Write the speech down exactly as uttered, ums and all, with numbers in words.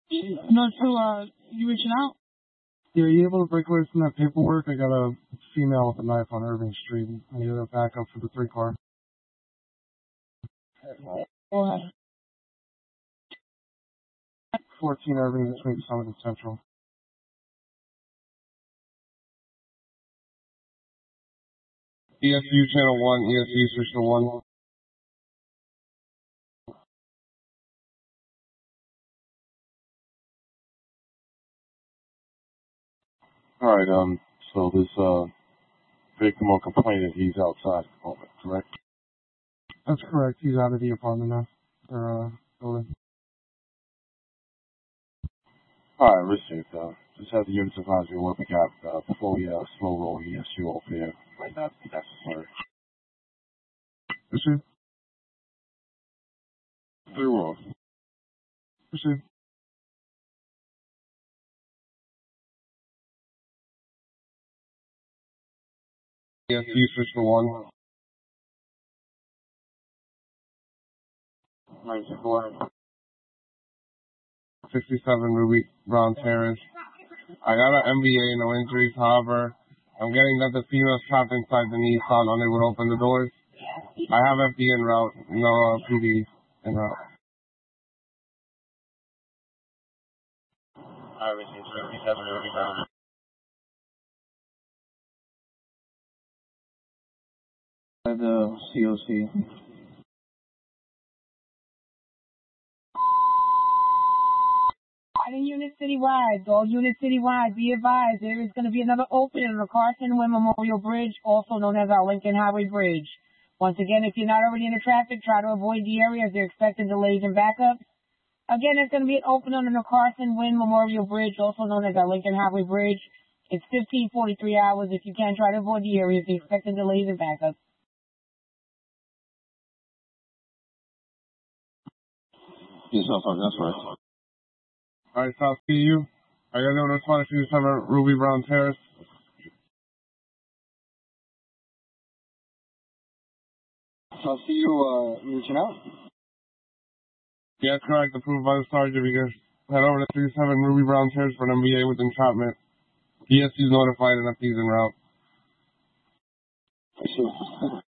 Not sure, uh, you reaching out? Yeah, are you able to break away from that paperwork? I got a female with a knife on Irving Street. I need a backup for the three car. Go ahead. fourteen Irving between Summit and Central. E S U channel one, E S U switch to one. Alright, um, so this, uh, victim or complainant, he's outside at the moment, correct? That's correct. He's out of the apartment now. Or, uh, building. Alright, received, uh, just have the units advise me what we got, uh, before we, uh, slow roll E S U over here. Might not be necessary. Received. Three rolls. Received. E S U switch to one. ninety-four. sixty-seven Ruby Brown Terrace. I got an M V A, no injuries, however, I'm getting that the female's trapped inside the Nissan, unable to open the doors. I have F D en route, no uh, P D en route. I received fifty-seven Ruby Brown. The C O C. Fighting unit citywide, all units citywide, be advised, there is going to be another opening on the Carson Wynn Memorial Bridge, also known as our Lincoln Highway Bridge. Once again, if you're not already in the traffic, try to avoid the area as they're expecting delays and backups. Again, it's going to be an opening on the Carson Wynn Memorial Bridge, also known as our Lincoln Highway Bridge. It's fifteen forty-three hours. If you can, try to avoid the area as they're expecting delays and backups. Yes, that's right. Alright, South P U. I got no response to seven Ruby Brown Terrace. South P U, uh, you reaching out? Yeah, that's correct. Approved by the sergeant. You can head over to three seven Ruby Brown Terrace for an M V A with entrapment. E S U's notified and F D's en route. I see.